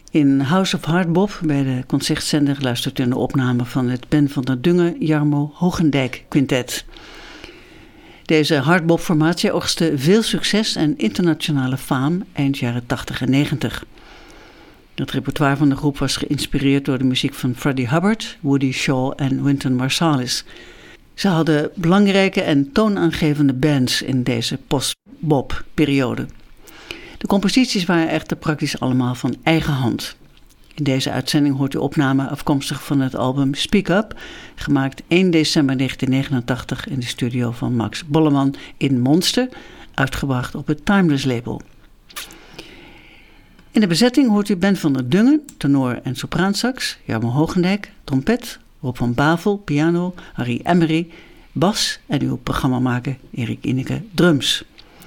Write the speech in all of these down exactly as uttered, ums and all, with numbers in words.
In House of Hardbop bij de Concertzender luistert u naar de opname van het Ben van der Dungen-Jarmo Hogendijk Quintet. Deze hardbop-formatie oogste veel succes en internationale faam eind jaren tachtig en negentig. Het repertoire van de groep was geïnspireerd door de muziek van Freddie Hubbard, Woody Shaw en Wynton Marsalis. Ze hadden belangrijke en toonaangevende bands in deze post-bop-periode. De composities waren echter praktisch allemaal van eigen hand. In deze uitzending hoort u opname afkomstig van het album Speak Up, gemaakt één december negentien negenentachtig in de studio van Max Bolleman in Monster, uitgebracht op het Timeless label. In de bezetting hoort u Ben van der Dungen, tenor en sopraansax, Jarmo Hogendijk, trompet, Rob van Bavel, piano, Harry Emery, bas en uw programmamaker Erik Ineke, drums.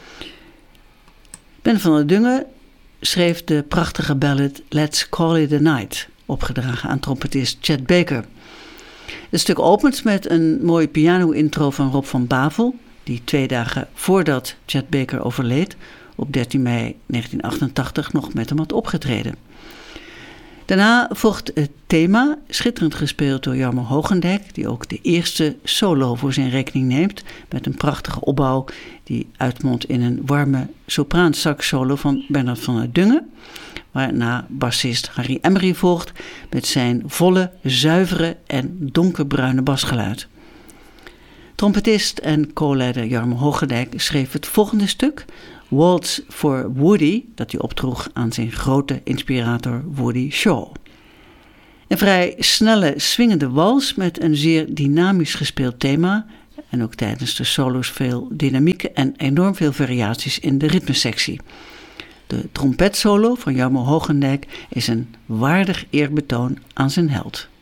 Ben van der Dungen schreef de prachtige ballad Let's Call It A Night, opgedragen aan trompetist Chet Baker. Het stuk opent met een mooie piano-intro van Rob van Bavel, die twee dagen voordat Chet Baker overleed, op dertien mei negentien achtentachtig nog met hem had opgetreden. Daarna volgt het thema, schitterend gespeeld door Jarmo Hogendijk, die ook de eerste solo voor zijn rekening neemt, met een prachtige opbouw die uitmondt in een warme sopraansax solo van Bernard van der Dungen, waarna bassist Harry Emery volgt met zijn volle, zuivere en donkerbruine basgeluid. Trompetist en co-leider Jarmo Hogendijk schreef het volgende stuk, Waltz for Woody, dat hij opdroeg aan zijn grote inspirator Woody Shaw. Een vrij snelle, swingende wals met een zeer dynamisch gespeeld thema en ook tijdens de solo's veel dynamiek en enorm veel variaties in de ritmesectie. De trompetsolo van Jarmo Hogendijk is een waardig eerbetoon aan zijn held.